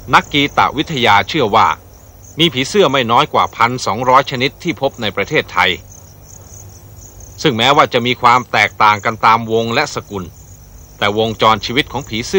นักกีตวิทยาเชื่อว่ามีผีเสื้อไม่น้อยกว่า 1,200 ชนิดที่พบในประเทศไทยซึ่งแม้ว่าจะมีความแตกต่างกันตามวงและสกุลแต่วงจรชีวิตของผีเสื้อ